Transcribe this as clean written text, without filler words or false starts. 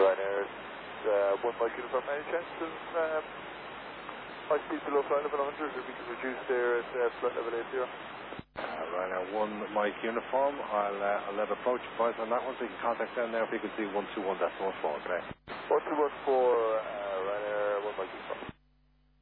Ryanair, 1 Mike Uniform. Any chance of high speed below flight level 100, if we can reduce there at flight level 80? Ryanair 1 Mike Uniform. I'll let approach advise on that one, so you can contact them there if you can see 121.14, okay? 121.4, Ryanair 1 Mike Uniform.